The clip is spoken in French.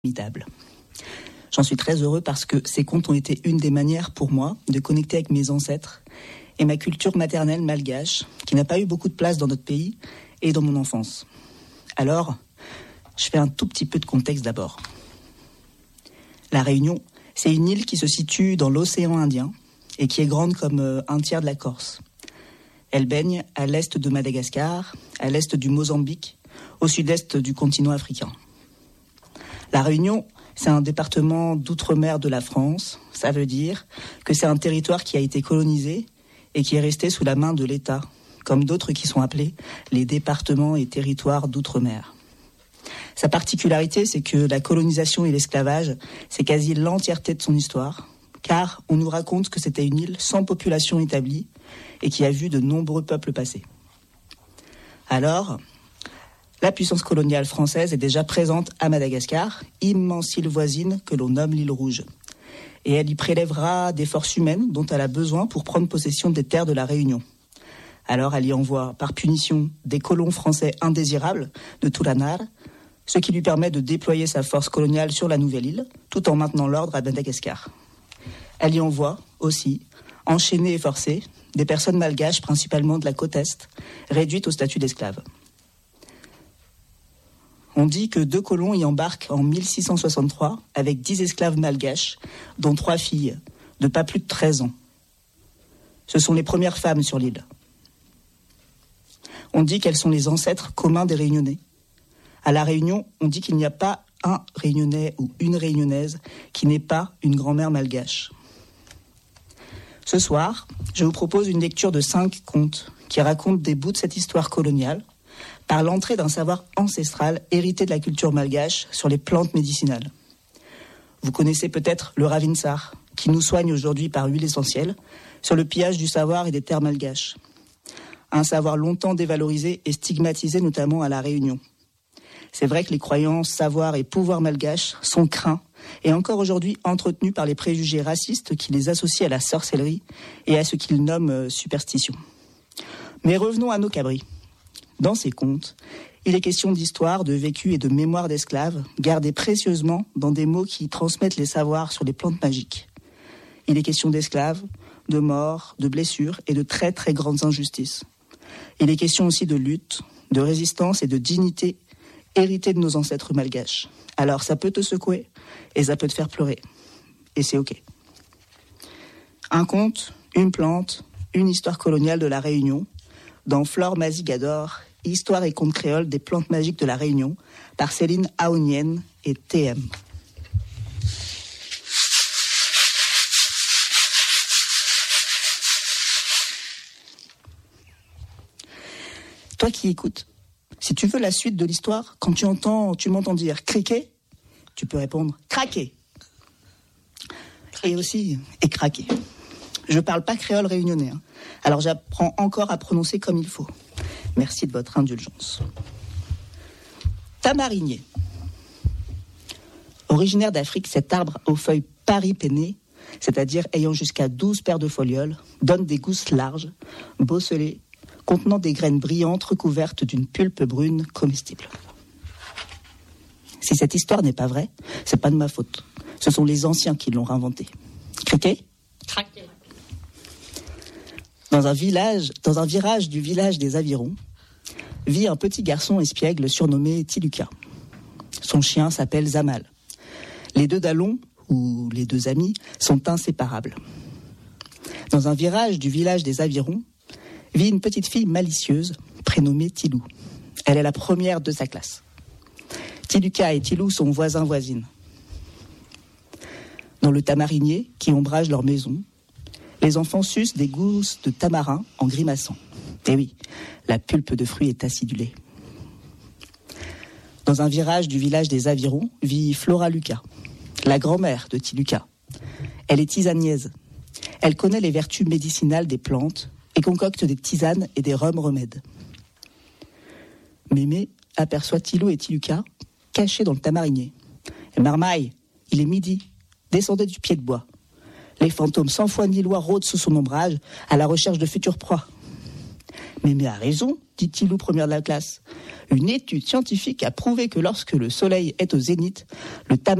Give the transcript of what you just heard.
formidable. J'en suis très heureux parce que ces contes ont été une des manières pour moi de connecter avec mes ancêtres et ma culture maternelle malgache, qui n'a pas eu beaucoup de place dans notre pays et dans mon enfance. Alors, je fais un tout petit peu de contexte d'abord. La Réunion, c'est une île qui se situe dans l'océan Indien et qui est grande comme un tiers de la Corse. Elle baigne à l'est de Madagascar, à l'est du Mozambique, au sud-est du continent africain. La Réunion, c'est un département d'outre-mer de la France. Ça veut dire que c'est un territoire qui a été colonisé et qui est resté sous la main de l'État, comme d'autres qui sont appelés les départements et territoires d'outre-mer. Sa particularité, c'est que la colonisation et l'esclavage, c'est quasi l'entièreté de son histoire, car on nous raconte que c'était une île sans population établie et qui a vu de nombreux peuples passer. Alors, la puissance coloniale française est déjà présente à Madagascar, immense île voisine que l'on nomme l'île Rouge. Et elle y prélèvera des forces humaines dont elle a besoin pour prendre possession des terres de la Réunion. Alors elle y envoie par punition des colons français indésirables de Tulanar, ce qui lui permet de déployer sa force coloniale sur la nouvelle île, tout en maintenant l'ordre à Madagascar. Elle y envoie aussi, enchaînées et forcées, des personnes malgaches, principalement de la côte Est, réduites au statut d'esclaves. On dit que 2 colons y embarquent en 1663 avec 10 esclaves malgaches, dont 3 filles, de pas plus de 13 ans. Ce sont les premières femmes sur l'île. On dit qu'elles sont les ancêtres communs des Réunionnais. À La Réunion, on dit qu'il n'y a pas un Réunionnais ou une Réunionnaise qui n'est pas une grand-mère malgache. Ce soir, je vous propose une lecture de 5 contes qui racontent des bouts de cette histoire coloniale par l'entrée d'un savoir ancestral hérité de la culture malgache sur les plantes médicinales. Vous connaissez peut-être le Ravinsar, qui nous soigne aujourd'hui par huile essentielle, sur le pillage du savoir et des terres malgaches. Un savoir longtemps dévalorisé et stigmatisé notamment à La Réunion. C'est vrai que les croyances, savoirs et pouvoirs malgaches sont craints et encore aujourd'hui entretenus par les préjugés racistes qui les associent à la sorcellerie et à ce qu'ils nomment superstition. Mais revenons à nos cabris. Dans ces contes, il est question d'histoire, de vécu et de mémoire d'esclaves, gardés précieusement dans des mots qui transmettent les savoirs sur les plantes magiques. Il est question d'esclaves, de morts, de blessures et de très très grandes injustices. Il est question aussi de lutte, de résistance et de dignité héritée de nos ancêtres malgaches. Alors ça peut te secouer et ça peut te faire pleurer. Et c'est ok. Un conte, une plante, une histoire coloniale de la Réunion, dans Flore Mazigador, Histoire et contes créoles des plantes magiques de la Réunion, par Céline Aounienne et TM. Toi qui écoutes, si tu veux la suite de l'histoire, quand tu m'entends dire criquer, tu peux répondre craquer. Et aussi, et craquer. Je parle pas créole réunionnais, hein. Alors j'apprends encore à prononcer comme il faut. Merci de votre indulgence. Tamarinier. Originaire d'Afrique, cet arbre aux feuilles paripennées, c'est-à-dire ayant jusqu'à 12 paires de folioles, donne des gousses larges, bosselées, contenant des graines brillantes recouvertes d'une pulpe brune comestible. Si cette histoire n'est pas vraie, c'est pas de ma faute. Ce sont les anciens qui l'ont inventée. Criquet ? Craquer. Dans un virage du village des Avirons, vit un petit garçon espiègle surnommé Tiluka. Son chien s'appelle Zamal. Les 2 Dallons, ou les 2 amis, sont inséparables. Dans un virage du village des Avirons, vit une petite fille malicieuse, prénommée Tilou. Elle est la première de sa classe. Tiluka et Tilou sont voisins-voisines. Dans le tamarinier qui ombrage leur maison, les enfants sucent des gousses de tamarin en grimaçant. Et oui, la pulpe de fruit est acidulée. Dans un virage du village des Avirons vit Flora Lucas, la grand-mère de Tiluka. Elle est tisaniaise. Elle connaît les vertus médicinales des plantes et concocte des tisanes et des rhums remèdes. Mémé aperçoit Tilou et Tiluka cachés dans le tamarinier. Et marmaille, il est midi, descendez du pied de bois. Les fantômes sans foi ni loi rôdent sous son ombrage à la recherche de futures proies. Mémé a raison, dit Tilou, première de la classe. Une étude scientifique a prouvé que lorsque le soleil est au zénith, le tabac